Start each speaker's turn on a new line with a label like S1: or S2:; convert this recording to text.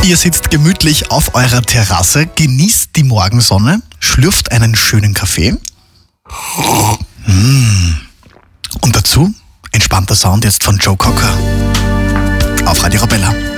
S1: Ihr sitzt gemütlich auf eurer Terrasse, genießt die Morgensonne, schlürft einen schönen Kaffee. Und dazu entspannter Sound jetzt von Joe Cocker auf Radio Arabella.